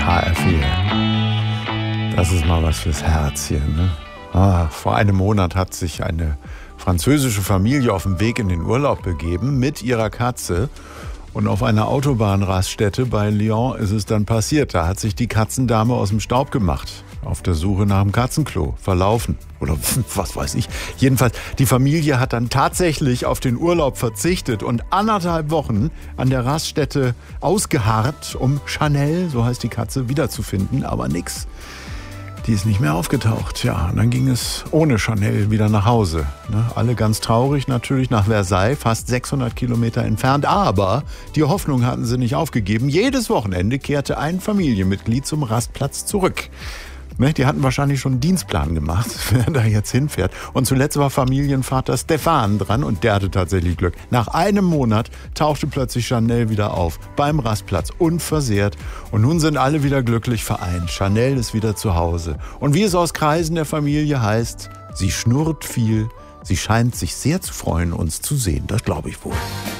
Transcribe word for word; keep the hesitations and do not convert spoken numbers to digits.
H R vier. Das ist mal was fürs Herz hier, ne? Ah, vor einem Monat hat sich eine französische Familie auf dem Weg in den Urlaub begeben mit ihrer Katze. Und auf einer Autobahnraststätte bei Lyon ist es dann passiert. Da hat sich die Katzendame aus dem Staub gemacht. Auf der Suche nach dem Katzenklo. Verlaufen. Oder was weiß ich. Jedenfalls, die Familie hat dann tatsächlich auf den Urlaub verzichtet und anderthalb Wochen an der Raststätte ausgeharrt, um Chanel, so heißt die Katze, wiederzufinden. Aber nix. Die ist nicht mehr aufgetaucht. Ja, und dann ging es ohne Chanel wieder nach Hause. Ne? Alle ganz traurig natürlich nach Versailles, fast sechshundert Kilometer entfernt. Aber die Hoffnung hatten sie nicht aufgegeben. Jedes Wochenende kehrte ein Familienmitglied zum Rastplatz zurück. Ne? Die hatten wahrscheinlich schon einen Dienstplan gemacht, wer da jetzt hinfährt. Und zuletzt war Familienvater Stefan dran und der hatte tatsächlich Glück. Nach einem Monat tauchte plötzlich Chanel wieder auf, beim Rastplatz, unversehrt. Und nun sind alle wieder glücklich vereint. Chanel ist wieder zu Hause. Und wie es aus Kreisen der Familie heißt, sie schnurrt viel, sie scheint sich sehr zu freuen, uns zu sehen. Das glaube ich wohl.